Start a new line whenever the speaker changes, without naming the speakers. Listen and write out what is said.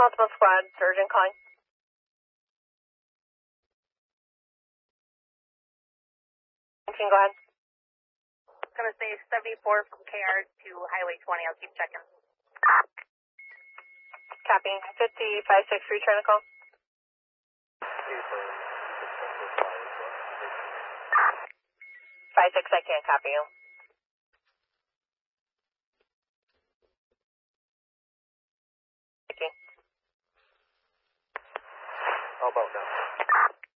Multiple squad, surgeon calling. Go ahead.
I'm going to say 74 from KR to Highway 20. I'll keep checking.
Copy. 55-6, return the call. 5-6, I can't copy you.